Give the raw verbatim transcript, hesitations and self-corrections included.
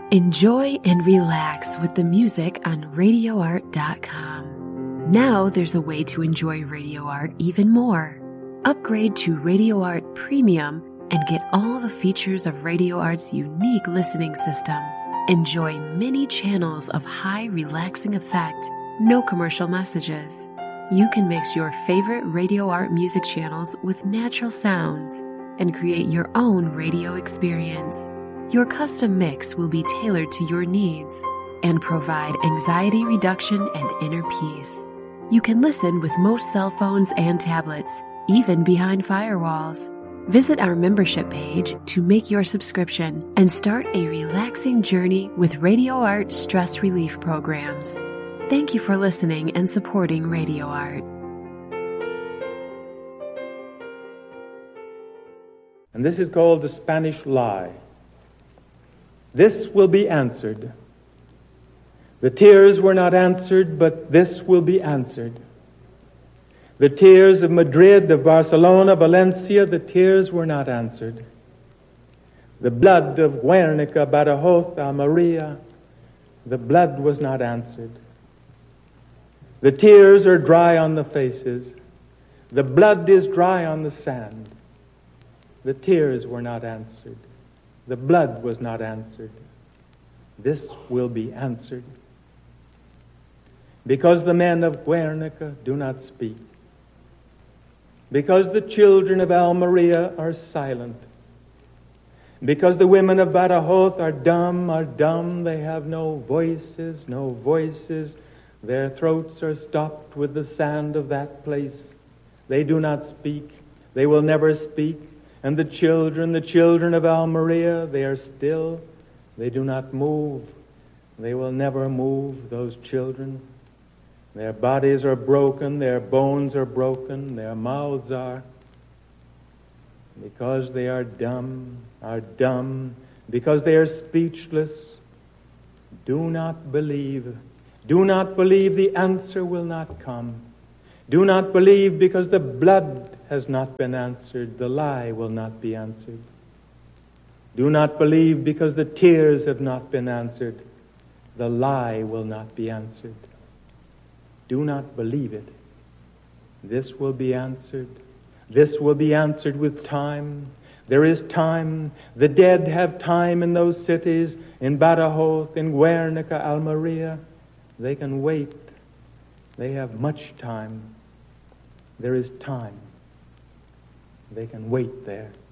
Enjoy and relax with the music on radio art dot com. Now there's a way to enjoy Radio Art even more. Upgrade to Radio Art Premium and get all the features of Radio Art's unique listening system. Enjoy many channels of high relaxing effect, no commercial messages. You can mix your favorite Radio Art music channels with natural sounds and create your own radio experience. Your custom mix will be tailored to your needs and provide anxiety reduction and inner peace. You can listen with most cell phones and tablets, even behind firewalls. Visit our membership page to make your subscription and start a relaxing journey with Radio Art stress relief programs. Thank you for listening and supporting Radio Art. And this is called the Spanish lie. This will be answered. The tears were not answered, but this will be answered. The tears of Madrid, of Barcelona, Valencia, the tears were not answered. The blood of Guernica, Badajoz, Almeria, the blood was not answered. The tears are dry on the faces. The blood is dry on the sand. The tears were not answered. The blood was not answered. This will be answered. Because the men of Guernica do not speak. Because the children of Almeria are silent. Because the women of Badajoz are dumb, are dumb. They have no voices, no voices. Their throats are stopped with the sand of that place. They do not speak. They will never speak. And the children, the children of Almeria, they are still. They do not move. They will never move, those children. Their bodies are broken, their bones are broken, their mouths are. Because they are dumb, are dumb, because they are speechless. Do not believe. Do not believe the answer will not come. Do not believe because the blood has not been answered, the lie will not be answered. Do not believe because the tears have not been answered, the lie will not be answered. Do not believe it. This will be answered. This will be answered with time. There is time. The dead have time in those cities, in Badajoz, in Guernica, Almeria. They can wait. They have much time. There is time. They can wait there.